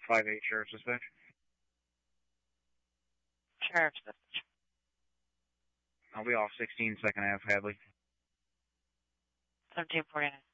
5-8 Sheriff's Dispatch. Sheriff's Dispatch. I'll be off 16 Second Ave, Hadley. 1749.